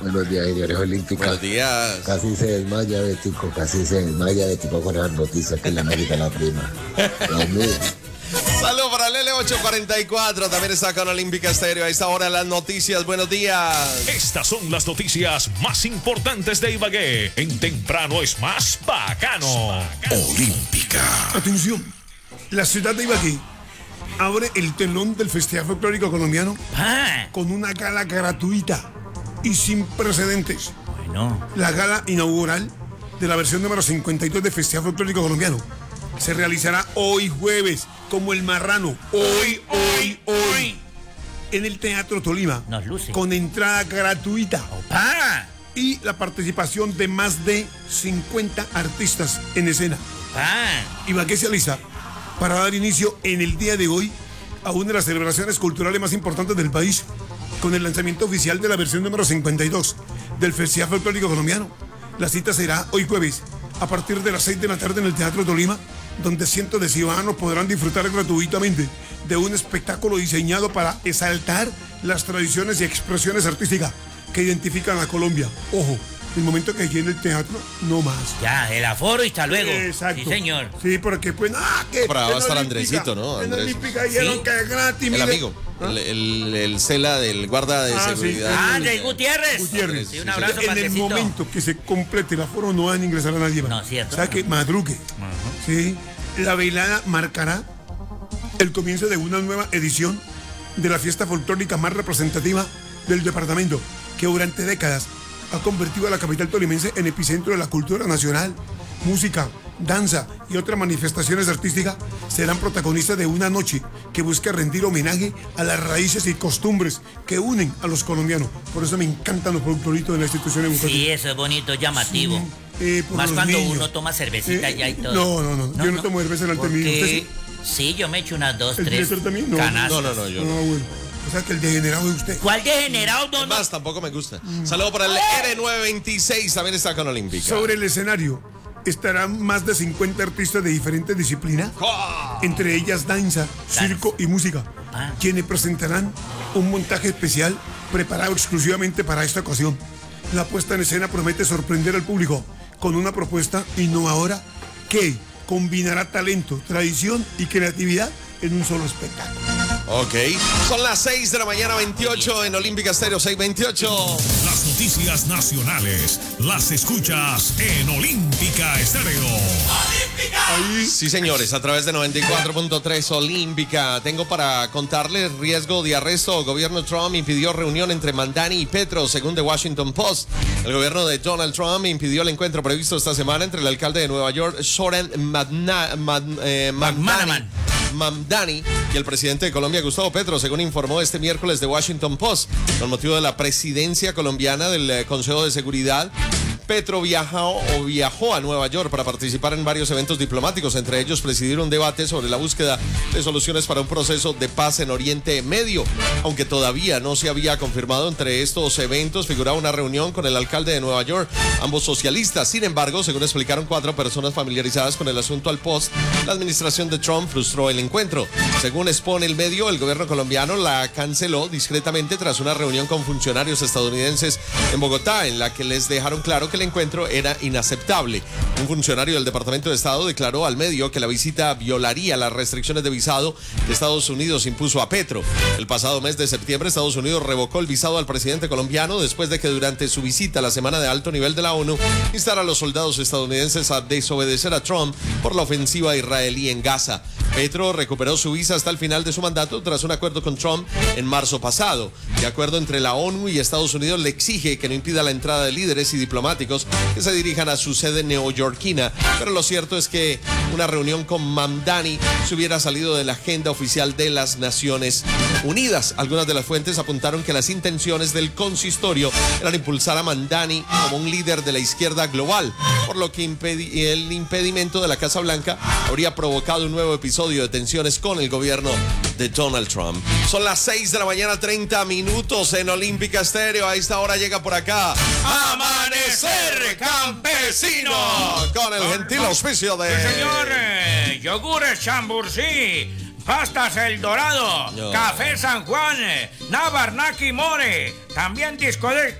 Buenos días, señores olímpicos. Buenos días. Casi se desmaya Betico, con las noticias que le amerita la prima. Dios mío. Saludos para el L844, también está con Olímpica Estéreo. A esta hora las noticias, buenos días. Estas son las noticias más importantes de Ibagué. En Temprano es más bacano. Olímpica. Atención, la ciudad de Ibagué abre el telón del Festival Folclórico Colombiano con una gala gratuita y sin precedentes. Bueno. La gala inaugural de la versión número 52 del Festival Folclórico Colombiano se realizará hoy jueves, como el marrano. Hoy. En el Teatro Tolima. Nos luce. Con entrada gratuita. ¡Opa! Y la participación de más de 50 artistas en escena. Ibagué se alista para dar inicio en el día de hoy a una de las celebraciones culturales más importantes del país, con el lanzamiento oficial de la versión número 52 del Festival Folclórico Colombiano. La cita será hoy jueves a partir de las 6 de la tarde en el Teatro Tolima, donde cientos de ciudadanos podrán disfrutar gratuitamente de un espectáculo diseñado para exaltar las tradiciones y expresiones artísticas que identifican a Colombia. Ojo, el momento que llegue el teatro, no más. Ya, el aforo y hasta luego. Exacto. Sí, señor. Sí, porque pues, que Por ahí va a estar Andresito, ¿no? En Andrés. Olímpica dijeron que es gratis. El mire. amigo, el cela del guarda de seguridad. Sí. Andrés Gutiérrez. Sí, un abrazo, en el Patecito. momento que se complete el aforo no van a ingresar a nadie más. No, cierto. O sea que madrugue. Sí. La velada marcará el comienzo de una nueva edición de la fiesta folclórica más representativa del departamento, que durante décadas ha convertido a la capital tolimense en epicentro de la cultura nacional. Música, danza y otras manifestaciones artísticas serán protagonistas de una noche que busca rendir homenaje a las raíces y costumbres que unen a los colombianos. Por eso me encantan los folcloritos de la institución educativa. Sí, eso es bonito, llamativo. Por Más los cuando niños. uno toma cervecita ya y todo. No, yo no tomo cerveza delante mío. ¿Usted sí? Sí, yo me echo unas 2, ¿El 3 director también? No. canastas. No, yo Ah, no. bueno. O sea que el degenerado es usted. ¿Cuál degenerado, don? Más, tampoco me gusta. Saludos para el R926, también está con Olímpica. Sobre el escenario estarán más de 50 artistas de diferentes disciplinas, entre ellas danza, circo y música, quienes presentarán un montaje especial preparado exclusivamente para esta ocasión. La puesta en escena promete sorprender al público con una propuesta innovadora que combinará talento, tradición y creatividad en un solo espectáculo. Ok, son las 6 de la mañana 28 en Olímpica Estéreo 628. Las noticias nacionales las escuchas en Olímpica Estéreo. Sí, señores, a través de 94.3 Olímpica. Tengo para contarles riesgo de arresto. Gobierno Trump impidió reunión entre Mamdani y Petro, según The Washington Post. El gobierno de Donald Trump impidió el encuentro previsto esta semana entre el alcalde de Nueva York, Zoran Mamdani, y el presidente de Colombia, Gustavo Petro, según informó este miércoles The Washington Post. Con motivo de la presidencia colombiana del Consejo de Seguridad, Petro viajó a Nueva York para participar en varios eventos diplomáticos, entre ellos presidir un debate sobre la búsqueda de soluciones para un proceso de paz en Oriente Medio. Aunque todavía no se había confirmado, entre estos eventos figuraba una reunión con el alcalde de Nueva York, ambos socialistas. Sin embargo, según explicaron 4 personas familiarizadas con el asunto al Post, la administración de Trump frustró el encuentro. Según expone el medio, el gobierno colombiano la canceló discretamente tras una reunión con funcionarios estadounidenses en Bogotá, en la que les dejaron claro que el encuentro era inaceptable. Un funcionario del Departamento de Estado declaró al medio que la visita violaría las restricciones de visado que Estados Unidos impuso a Petro. El pasado mes de septiembre, Estados Unidos revocó el visado al presidente colombiano después de que durante su visita a la semana de alto nivel de la ONU instara a los soldados estadounidenses a desobedecer a Trump por la ofensiva israelí en Gaza. Petro recuperó su visa hasta el final de su mandato tras un acuerdo con Trump en marzo pasado. De acuerdo entre la ONU y Estados Unidos, le exige que no impida la entrada de líderes y diplomáticos que se dirijan a su sede neoyorquina, pero lo cierto es que una reunión con Mamdani se hubiera salido de la agenda oficial de las Naciones Unidas. Algunas de las fuentes apuntaron que las intenciones del consistorio eran impulsar a Mamdani como un líder de la izquierda global, por lo que el impedimento de la Casa Blanca habría provocado un nuevo episodio de tensiones con el gobierno de Donald Trump. Son las 6 de la mañana 30 minutos en Olímpica Estéreo. A esta hora llega por acá Amanecer Campesino con el gentil auspicio de... Sí, señor, yogures Chambursí, pastas El Dorado, Café San Juan, Navarnaki More, también disco de